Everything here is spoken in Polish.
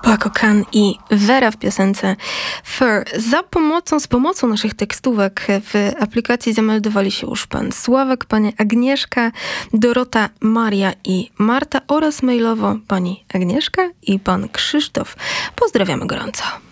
Paco Can i Vera w piosence Fur. Z pomocą naszych tekstówek w aplikacji zameldowali się już pan Sławek, pani Agnieszka, Dorota, Maria i Marta oraz mailowo pani Agnieszka i pan Krzysztof. Pozdrawiamy gorąco.